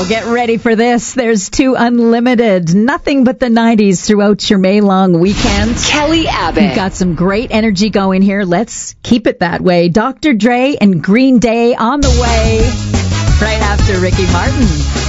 Oh, get ready for this. There's 2 Unlimited. Nothing but the 90s throughout your May long weekend. Kelly Abbott. We've got some great energy going here. Let's keep it that way. Dr. Dre and Green Day on the way right after Ricky Martin.